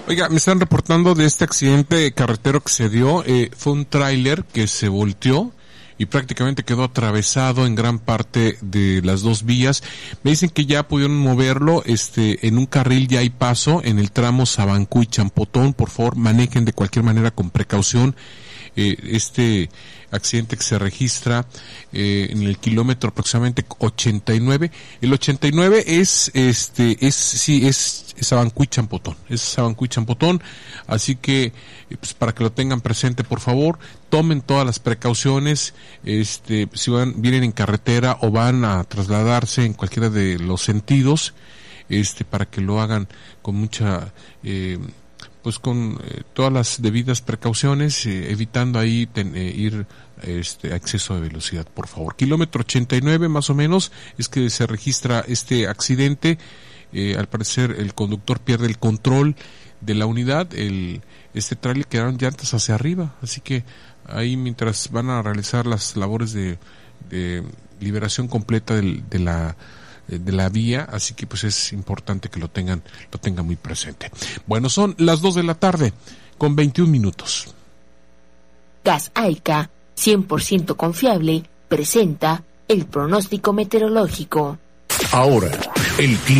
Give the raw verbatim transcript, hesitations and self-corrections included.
Oiga, me están reportando de este accidente carretero que se dio. Eh, fue un tráiler que se volteó y prácticamente quedó atravesado en gran parte de las dos vías. Me dicen que ya pudieron moverlo, este, en un carril ya hay paso en el tramo Sabancú y Champotón. Por favor, manejen de cualquier manera con precaución. Eh, este accidente que se registra eh, en el kilómetro aproximadamente ochenta y nueve. El ochenta y nueve es, este, es, sí, es Sabancú y Champotón. Es Sabancú y Champotón. Así que, eh, pues para que lo tengan presente, por favor, tomen todas las precauciones. Este, si van, vienen en carretera o van a trasladarse en cualquiera de los sentidos, este, para que lo hagan con mucha, eh, pues con eh, todas las debidas precauciones, eh, evitando ahí ten, eh, ir este a exceso de velocidad, por favor. Kilómetro ochenta y nueve más o menos es que se registra este accidente. Eh, al parecer el conductor pierde el control de la unidad, el este tráiler quedaron llantas hacia arriba, así que ahí mientras van a realizar las labores de, de liberación completa del, de la de la vía, así que pues es importante que lo tengan, lo tengan muy presente. Bueno, son las dos de la tarde con veintiún minutos. Gas Aica, cien por ciento confiable, presenta el pronóstico meteorológico. Ahora, el clima.